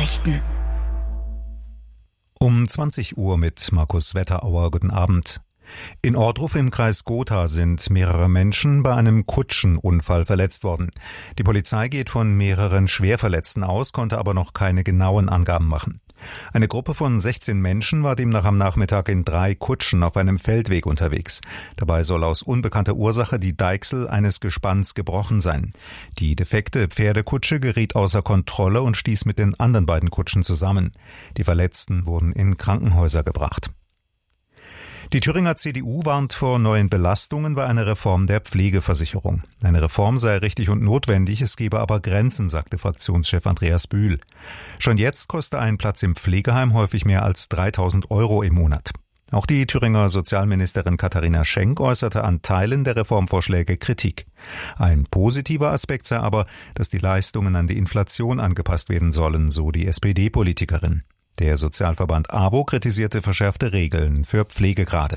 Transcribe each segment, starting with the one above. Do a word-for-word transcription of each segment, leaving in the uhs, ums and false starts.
Nachrichten. Um zwanzig Uhr mit Markus Wetterauer. Guten Abend. In Ohrdruf im Kreis Gotha sind mehrere Menschen bei einem Kutschenunfall verletzt worden. Die Polizei geht von mehreren Schwerverletzten aus, konnte aber noch keine genauen Angaben machen. Eine Gruppe von sechzehn Menschen war demnach am Nachmittag in drei Kutschen auf einem Feldweg unterwegs. Dabei soll aus unbekannter Ursache die Deichsel eines Gespanns gebrochen sein. Die defekte Pferdekutsche geriet außer Kontrolle und stieß mit den anderen beiden Kutschen zusammen. Die Verletzten wurden in Krankenhäuser gebracht. Die Thüringer C D U warnt vor neuen Belastungen bei einer Reform der Pflegeversicherung. Eine Reform sei richtig und notwendig, es gebe aber Grenzen, sagte Fraktionschef Andreas Bühl. Schon jetzt koste ein Platz im Pflegeheim häufig mehr als dreitausend Euro im Monat. Auch die Thüringer Sozialministerin Katharina Schenk äußerte an Teilen der Reformvorschläge Kritik. Ein positiver Aspekt sei aber, dass die Leistungen an die Inflation angepasst werden sollen, so die S P D-Politikerin. Der Sozialverband A W O kritisierte verschärfte Regeln für Pflegegrade.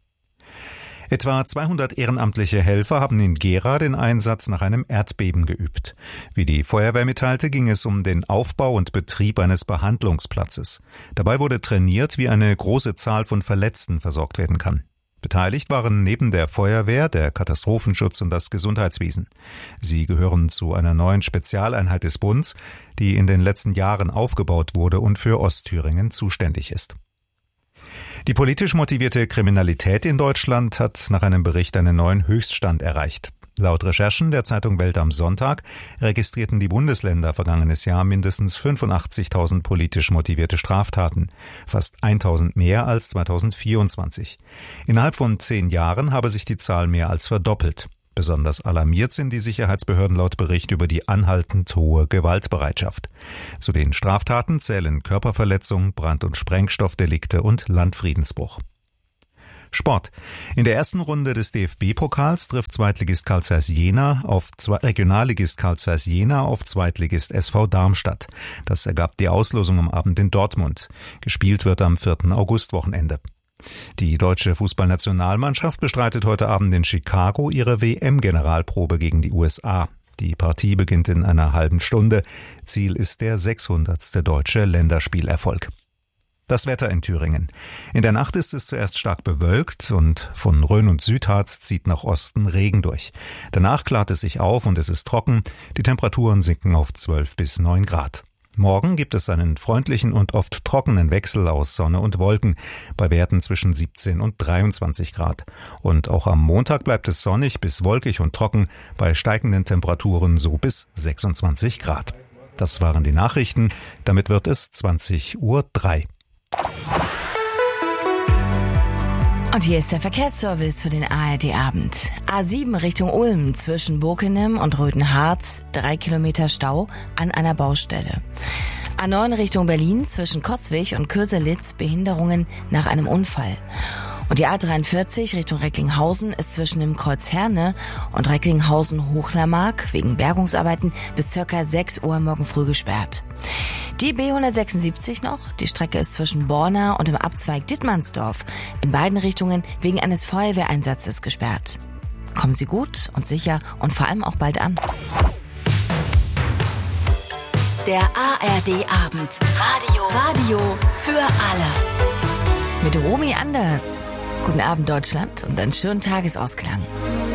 Etwa zweihundert ehrenamtliche Helfer haben in Gera den Einsatz nach einem Erdbeben geübt. Wie die Feuerwehr mitteilte, ging es um den Aufbau und Betrieb eines Behandlungsplatzes. Dabei wurde trainiert, wie eine große Zahl von Verletzten versorgt werden kann. Beteiligt waren neben der Feuerwehr der Katastrophenschutz und das Gesundheitswesen. Sie gehören zu einer neuen Spezialeinheit des Bundes, die in den letzten Jahren aufgebaut wurde und für Ostthüringen zuständig ist. Die politisch motivierte Kriminalität in Deutschland hat nach einem Bericht einen neuen Höchststand erreicht. Laut Recherchen der Zeitung Welt am Sonntag registrierten die Bundesländer vergangenes Jahr mindestens fünfundachtzigtausend politisch motivierte Straftaten, fast eintausend mehr als zweitausendvierundzwanzig. Innerhalb von zehn Jahren habe sich die Zahl mehr als verdoppelt. Besonders alarmiert sind die Sicherheitsbehörden laut Bericht über die anhaltend hohe Gewaltbereitschaft. Zu den Straftaten zählen Körperverletzung, Brand- und Sprengstoffdelikte und Landfriedensbruch. Sport. In der ersten Runde des D F B-Pokals trifft Zweitligist Carl Zeiss Jena auf Zwei- Regionalligist Carl Zeiss Jena auf Zweitligist S V Darmstadt. Das ergab die Auslosung am Abend in Dortmund. Gespielt wird am vierten August-Wochenende. Die deutsche Fußballnationalmannschaft bestreitet heute Abend in Chicago ihre W M-Generalprobe gegen die U S A. Die Partie beginnt in einer halben Stunde. Ziel ist der sechshundertste deutsche Länderspielerfolg. Das Wetter in Thüringen. In der Nacht ist es zuerst stark bewölkt und von Rhön und Südharz zieht nach Osten Regen durch. Danach klart es sich auf und es ist trocken. Die Temperaturen sinken auf zwölf bis neun Grad. Morgen gibt es einen freundlichen und oft trockenen Wechsel aus Sonne und Wolken bei Werten zwischen siebzehn und dreiundzwanzig Grad. Und auch am Montag bleibt es sonnig bis wolkig und trocken, bei steigenden Temperaturen so bis sechsundzwanzig Grad. Das waren die Nachrichten. Damit wird es zwanzig Uhr drei. Und hier ist der Verkehrsservice für den A R D-Abend. A sieben Richtung Ulm zwischen Bokenem und Rödenharz, drei Kilometer Stau an einer Baustelle. A neun Richtung Berlin zwischen Kotzwig und Köselitz, Behinderungen nach einem Unfall. Und die A dreiundvierzig Richtung Recklinghausen ist zwischen dem Kreuz Herne und Recklinghausen-Hochlermark wegen Bergungsarbeiten bis circa sechs Uhr morgen früh gesperrt. Die B hundertsechsundsiebzig noch, die Strecke ist zwischen Borna und dem Abzweig Dittmannsdorf in beiden Richtungen wegen eines Feuerwehreinsatzes gesperrt. Kommen Sie gut und sicher und vor allem auch bald an. Der A R D-Abend. Radio. Radio für alle. Mit Romy Anders. Guten Abend Deutschland und einen schönen Tagesausklang.